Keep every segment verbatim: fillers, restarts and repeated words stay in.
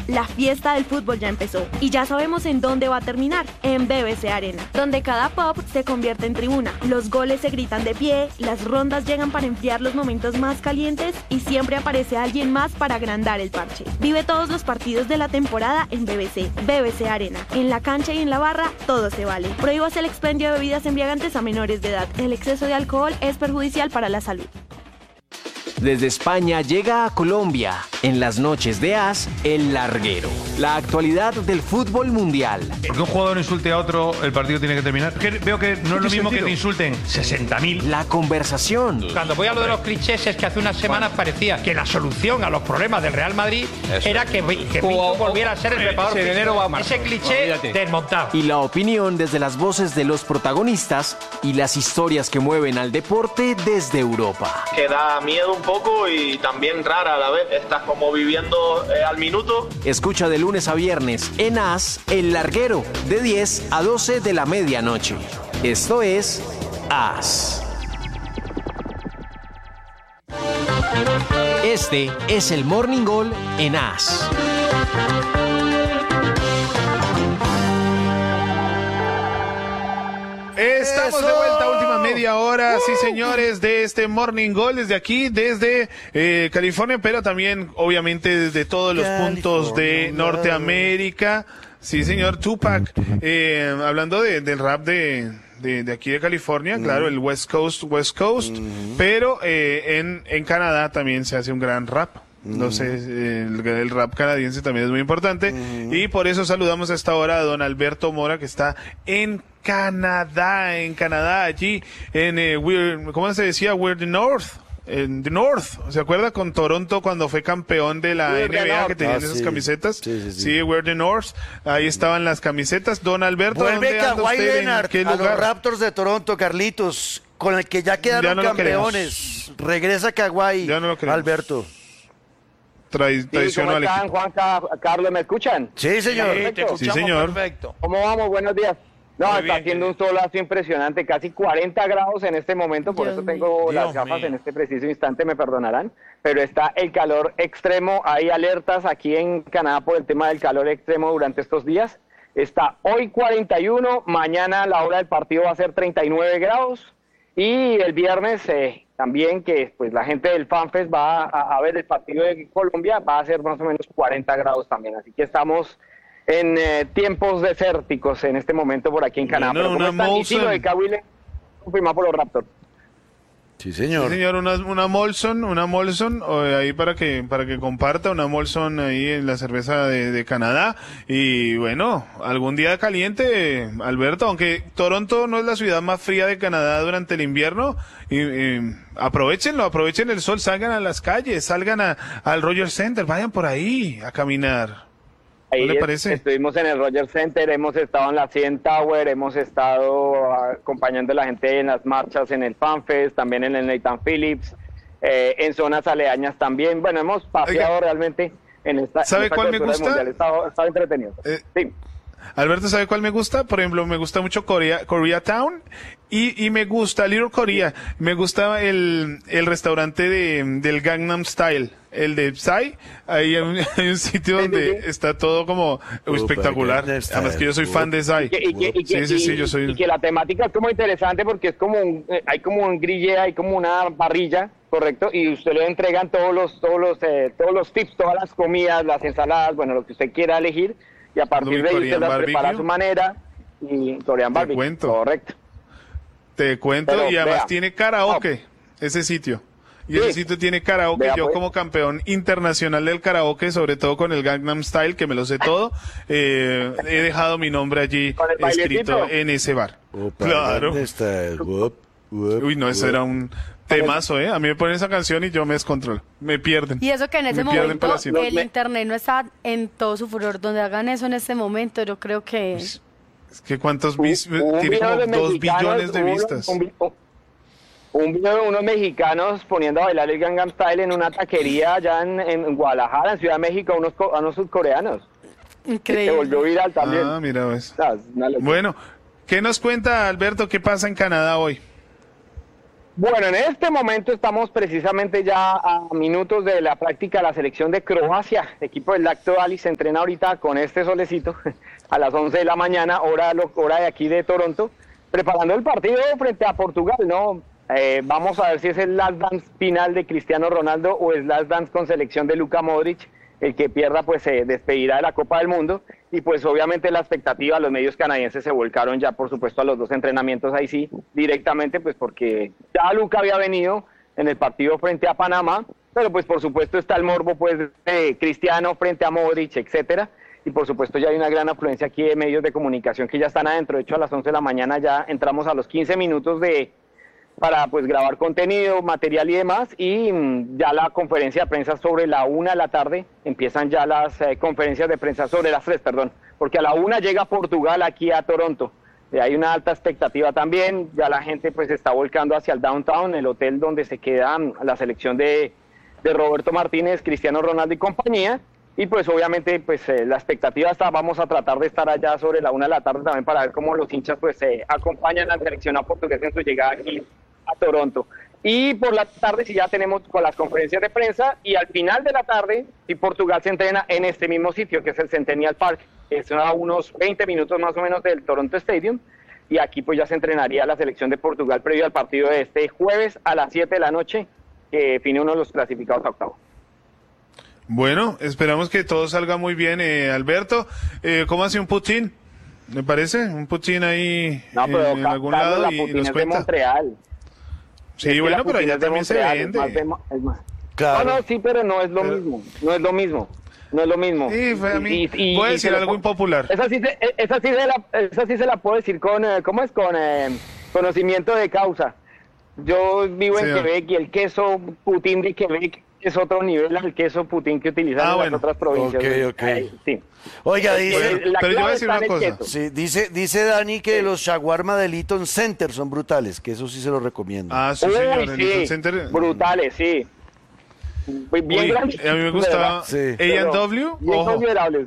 la fiesta del fútbol ya empezó y ya sabemos en dónde va a terminar, en B B C Arena, donde cada pop se convierte en tribuna, los goles se gritan de pie, las rondas llegan para enfriar los momentos más calientes y siempre aparece alguien más para agrandar el parche. Vive todos los partidos de la temporada en B B C, B B C Arena, en la cancha y en la barra, todo se vale. Prohíbas el expendio de bebidas embriagantes a menores de edad, el exceso de alcohol es perjudicial para la salud. Desde España llega a Colombia, en las noches de As, El Larguero. La actualidad del fútbol mundial. Que un jugador insulte a otro, el partido tiene que terminar. Que veo que no es lo mismo que te insulten sesenta mil. La conversación. Cuando voy a lo de los clichés es que hace unas semanas parecía que la solución a los problemas del Real Madrid Eso. era que, que Pinto volviera a ser el preparador. Ese cliché desmontado. Y la opinión desde las voces de los protagonistas y las historias que mueven al deporte desde Europa. Que da miedo un poco y también rara a la vez. Estás como viviendo eh, al minuto. Escucha de lunes a viernes en As, El Larguero, de diez a doce de la medianoche. Esto es As. Este es el Morning Goal en As. Estamos de vuelta, última media hora, sí señores, de este Morning Goal desde aquí, desde eh, California, pero también obviamente desde todos los California. puntos de Norteamérica. Sí señor, Tupac, eh, hablando de, del rap de, de, de aquí de California, mm. claro, el West Coast, West Coast, mm. pero eh, en, en Canadá también se hace un gran rap. Entonces, el, el rap canadiense también es muy importante. Uh-huh. Y por eso saludamos a esta hora a don Alberto Mora, que está en Canadá, en Canadá, allí, en, eh, We're, ¿cómo se decía? We're the North. En The North, ¿se acuerda con Toronto cuando fue campeón de la We're N B A que tenían ah, esas sí. camisetas? Sí, sí, sí. Sí, We're the North, ahí estaban las camisetas. Don Alberto, vuelve ¿dónde anda usted? Leonard, ¿En qué lugar? A los Raptors de Toronto, Carlitos, con el que ya quedaron ya no campeones. Regresa Kawhi, ya no Alberto. Tra- traicionó al equipo. Juan Ca- Carlos, ¿me escuchan? Sí, señor. Sí, te escuchamos, sí, señor. Perfecto. ¿Cómo vamos? Buenos días. No, Muy está bien, haciendo bien. un solazo impresionante, casi cuarenta grados en este momento, por Dios eso tengo Dios las gafas mío. en este preciso instante, me perdonarán, pero está el calor extremo, hay alertas aquí en Canadá por el tema del calor extremo durante estos días. Está hoy cuarenta y uno, mañana la hora del partido va a ser treinta y nueve grados, y el viernes eh, también que pues la gente del FanFest va a, a ver el partido de Colombia, va a ser más o menos cuarenta grados también, así que estamos en eh, tiempos desérticos en este momento por aquí en Canadá. No, no, una Molson. De Kawhi confirmado por los Raptors. Sí, señor. Sí, señor, una, una Molson, una Molson, ahí para que para que comparta, una Molson ahí en la cerveza de, de Canadá. Y bueno, algún día caliente, Alberto, aunque Toronto no es la ciudad más fría de Canadá durante el invierno, y, y aprovechenlo, aprovechen el sol, salgan a las calles, salgan a, al Rogers Center, vayan por ahí a caminar. Ahí ¿No le parece? Estuvimos en el Rogers Center, hemos estado en la C N Tower, hemos estado acompañando a la gente en las marchas en el FanFest, también en el Nathan Phillips, eh, en zonas aledañas también. Bueno, hemos paseado Oiga, realmente en esta ¿Sabe en esta cuál me gusta? Estado, estado entretenido. Eh, sí. Alberto, ¿sabe cuál me gusta? Por ejemplo, me gusta mucho Korea, Koreatown y, y me gusta Little Korea. Me gusta el, el restaurante de, del Gangnam Style, el de Psy. Ahí hay un, hay un sitio donde está todo como uh, espectacular. Además que yo soy fan de Psy. Y que, y que, sí, sí, sí, yo soy... y que la temática es como interesante porque es como un, hay como un grille, hay como una parrilla, correcto, y usted le entregan todos los, todos los, eh, todos los tips, todas las comidas, las ensaladas, bueno, lo que usted quiera elegir. Y a partir de ahí usted las prepara a su manera y Korean Barbecue. Te cuento. Correcto. Te cuento. Pero, y además vea, tiene karaoke, no. ese sitio. Y sí. ese sitio tiene karaoke. Vea, yo pues. como campeón internacional del karaoke, sobre todo con el Gangnam Style, que me lo sé todo, eh, he dejado mi nombre allí escrito en ese bar. Opa, claro. Whoop, whoop, Uy, no, eso era un... temazo, ¿eh? A mí me ponen esa canción y yo me descontrolo. Me pierden. Y eso que en ese me momento el internet no está en todo su furor. Donde hagan eso en este momento, yo creo que... Es, es que cuántos vis... Tiene como dos billones de vistas. Un, un, un video de unos mexicanos poniendo a bailar el Gangnam Style en una taquería allá en, en Guadalajara, en Ciudad de México, a unos, a unos sudcoreanos. Increíble. Se volvió viral también. Ah, mira, ves. Ah, bueno, ¿qué nos cuenta, Alberto? ¿Qué pasa en Canadá hoy? Bueno, en este momento estamos precisamente ya a minutos de la práctica de la selección de Croacia. El equipo del Lacto Dali se entrena ahorita con este solecito a las once de la mañana, hora, hora de aquí de Toronto, preparando el partido frente a Portugal, ¿no? Eh, vamos a ver si es el last dance final de Cristiano Ronaldo o el last dance con selección de Luka Modric. El que pierda pues se despedirá de la Copa del Mundo y pues obviamente la expectativa, los medios canadienses se volcaron ya por supuesto a los dos entrenamientos ahí sí, directamente pues porque ya Luka había venido en el partido frente a Panamá, pero pues por supuesto está el morbo pues de Cristiano frente a Modric, etcétera, y por supuesto ya hay una gran afluencia aquí de medios de comunicación que ya están adentro. De hecho a las once de la mañana ya entramos a los quince minutos de para pues grabar contenido, material y demás, y mmm, ya la conferencia de prensa sobre la una de la tarde, empiezan ya las eh, conferencias de prensa sobre las tres, perdón, porque a la una llega Portugal aquí a Toronto, y hay una alta expectativa también, ya la gente pues se está volcando hacia el downtown, el hotel donde se queda um, la selección de, de Roberto Martínez, Cristiano Ronaldo y compañía, y pues obviamente pues eh, la expectativa está, vamos a tratar de estar allá sobre la una de la tarde también para ver cómo los hinchas pues eh, acompañan a la selección a portuguesa en su llegada aquí a Toronto. Y por la tarde si ya tenemos con las conferencias de prensa y al final de la tarde si Portugal se entrena en este mismo sitio que es el Centennial Park, es a unos veinte minutos más o menos del Toronto Stadium, y aquí pues ya se entrenaría la selección de Portugal previo al partido de este jueves a las siete de la noche que define uno de los clasificados a octavo. Bueno, esperamos que todo salga muy bien, eh, Alberto. Eh, ¿Cómo hace un Putin? ¿Me parece? Un Putin ahí no, pero en, en algún lado la y Putin nos es cuenta. De Montreal. Sí, es bueno, pero allá también Montreal, se vende. Es más de, es más. Claro. No, no, sí, pero no es lo pero... mismo. No es lo mismo. No es lo mismo. Sí, fue a mí. Y, y, voy a decir algo lo, impopular. Esa sí, se, esa, sí se la, esa sí se la puedo decir con, ¿cómo es? Con eh, conocimiento de causa. Yo vivo sí, en Quebec y el queso Putin de Quebec es otro nivel al queso Putin que utilizan ah, en bueno. las otras provincias. Okay, okay. Ay, sí. Oiga, dice, pero, pero yo voy a decir una cosa. Sí, dice, dice Dani que sí. los shawarma del Eaton Center son brutales, que eso sí se lo recomiendo. Ah, sí, Uy, señor, sí. el Eaton Center. Brutales, sí. Bien Uy, grandes. a mí me gusta sí. A and W. Bien considerables.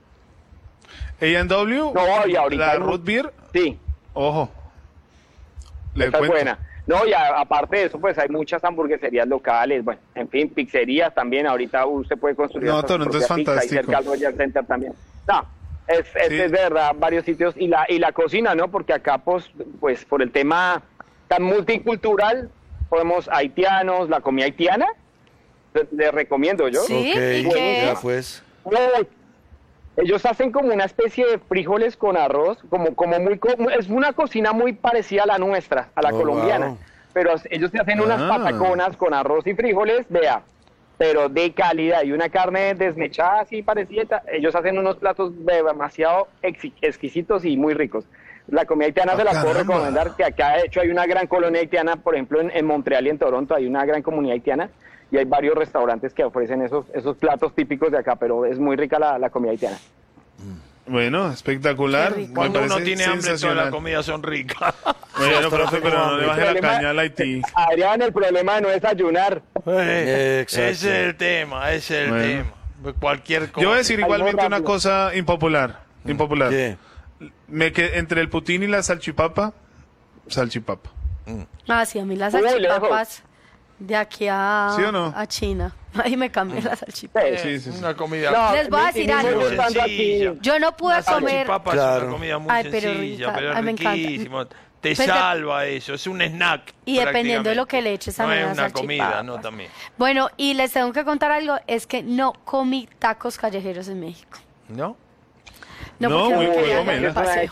A and W. No, y ahorita. La no. root beer. Sí. Ojo. Le Esta es buena. No, y a, aparte de eso, pues hay muchas hamburgueserías locales, bueno, en fin, pizzerías también. Ahorita usted puede construir. No, Toronto es fantástico. Cerca al Royal Center también. No, es, es, sí. es de verdad varios sitios. Y la y la cocina, ¿no? Porque acá, pues, pues por el tema tan multicultural, podemos haitianos, la comida haitiana, les le recomiendo yo. Sí, okay. ¿y qué? Ya pues. Ellos hacen como una especie de frijoles con arroz, como, como muy, es una cocina muy parecida a la nuestra, a la oh, colombiana, wow. pero ellos se hacen unas ah. pataconas con arroz y frijoles, vea, pero de calidad, y una carne desmechada así parecida, ellos hacen unos platos demasiado exquisitos y muy ricos. La comida haitiana oh, se la caramba. puedo recomendar, que acá de hecho hay una gran colonia haitiana, por ejemplo en, en Montreal y en Toronto hay una gran comunidad haitiana, y hay varios restaurantes que ofrecen esos esos platos típicos de acá, pero es muy rica la, la comida haitiana. Bueno, espectacular. Cuando uno tiene hambre, todas las comidas son ricas. Bueno, profe, pero no le baje la caña al Haití. Adrián, el problema no es ayunar. Eh, ese es el tema, ese es el bueno. tema. Cualquier cosa. Yo voy a decir igualmente una cosa impopular. Impopular. ¿Qué? Me quedé entre el Putin y la salchipapa, salchipapa. Ah, sí, a mí las salchipapas... De aquí a, ¿sí o no? a China. Ahí me cambié la salchipapa. Sí, sí, sí. Una comida. No, les voy a decir algo. Sencilla. Yo no pude una comer. Salchipapa claro. es una comida muy Ay, pero sencilla, rica. pero es Ay, me riquísimo. encanta. Te pero salva eso, es un snack. Y dependiendo de lo que le eches a no mí es a la una comida, no también. Bueno, y les tengo que contar algo, es que no comí tacos callejeros en México. ¿No? No, no porque muy no quería gomela. el paseo.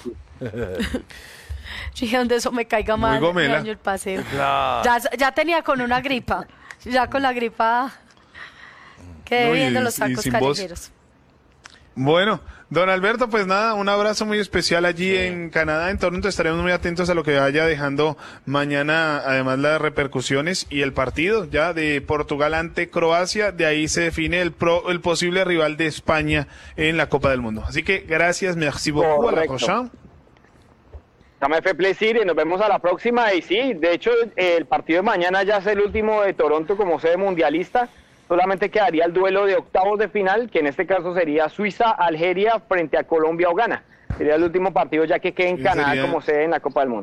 Dije, donde eso me caiga mal, me daño el paseo. Claro. Ya, ya tenía con una gripa. Ya con la gripa quedé no, viendo y, los tacos callejeros. Bueno, don Alberto, pues nada, un abrazo muy especial allí sí. en Canadá, en Toronto. Estaremos muy atentos a lo que vaya dejando mañana, además las repercusiones y el partido ya de Portugal ante Croacia. De ahí se define el pro, el posible rival de España en la Copa del Mundo. Así que gracias, merci beaucoup, a la prochaine. Ça me fait plaisir y nos vemos a la próxima. Y sí, de hecho, el partido de mañana ya es el último de Toronto como sede mundialista. Solamente quedaría el duelo de octavos de final, que en este caso sería Suiza-Algeria frente a Colombia o Ghana. Sería el último partido ya que quede en Canadá sería... como sede en la Copa del Mundo.